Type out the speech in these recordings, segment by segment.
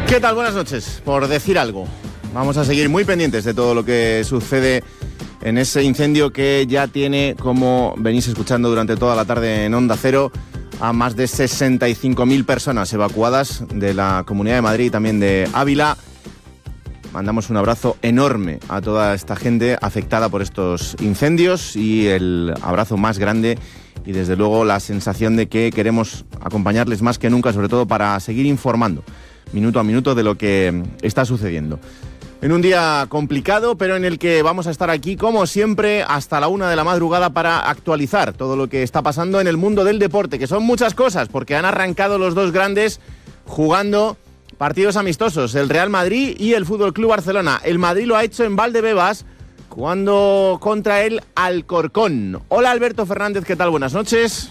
¿Qué tal? Buenas noches. Por decir algo, vamos a seguir muy pendientes de todo lo que sucede en ese incendio que ya tiene, como venís escuchando durante toda la tarde en Onda Cero, a más de 65.000 personas evacuadas de la Comunidad de Madrid y también de Ávila. Mandamos un abrazo enorme a toda esta gente afectada por estos incendios y el abrazo más grande y desde luego la sensación de que queremos acompañarles más que nunca, sobre todo para seguir informando minuto a minuto de lo que está sucediendo. En un día complicado, pero en el que vamos a estar aquí, como siempre, hasta la 1 de la madrugada para actualizar todo lo que está pasando en el mundo del deporte, que son muchas cosas, porque han arrancado los dos grandes jugando partidos amistosos, el Real Madrid y el FC Barcelona. El Madrid lo ha hecho en Valdebebas, jugando contra el Alcorcón. Hola Alberto Fernández, ¿qué tal? Buenas noches.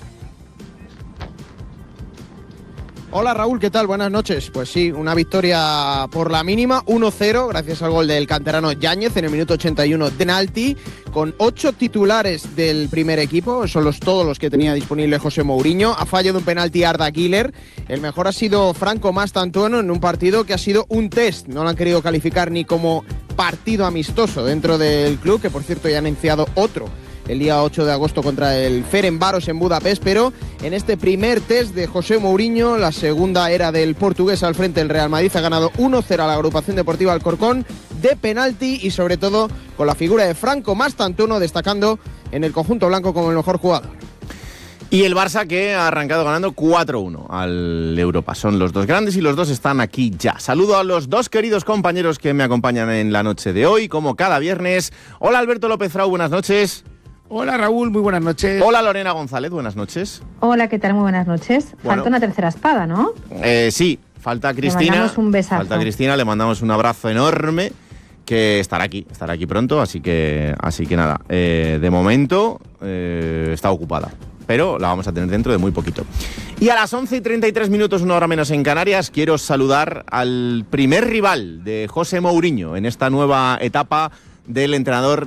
Hola Raúl, ¿qué tal? Buenas noches. Pues sí, una victoria por la mínima, 1-0, gracias al gol del canterano Yáñez en el minuto 81 de penalti, con 8 titulares del primer equipo, son todos los que tenía disponible José Mourinho. Ha fallado un penalti Arda Güler, el mejor ha sido Franco Mastantuono en un partido que ha sido un test, no lo han querido calificar ni como partido amistoso dentro del club, que por cierto ya han iniciado otro el día 8 de agosto contra el Ferencváros en Budapest, pero en este primer test de José Mourinho, la segunda era del portugués al frente del Real Madrid, ha ganado 1-0 a la agrupación deportiva Alcorcón de penalti y sobre todo con la figura de Franco Mastantuono destacando en el conjunto blanco como el mejor jugador. Y el Barça que ha arrancado ganando 4-1 al Europa. Son los dos grandes y los dos están aquí ya. Saludo a los dos queridos compañeros que me acompañan en la noche de hoy, como cada viernes. Hola Alberto López Frau, buenas noches. Hola Raúl, muy buenas noches. Hola Lorena González, buenas noches. Hola, ¿qué tal? Muy buenas noches. Bueno, falta una tercera espada, ¿no? Sí, falta Cristina. Le mandamos un besazo. Falta Cristina, le mandamos un abrazo enorme, que estará aquí pronto, así que nada, de momento está ocupada, pero la vamos a tener dentro de muy poquito. Y a las 11:33, una hora menos en Canarias, quiero saludar al primer rival de José Mourinho en esta nueva etapa del entrenador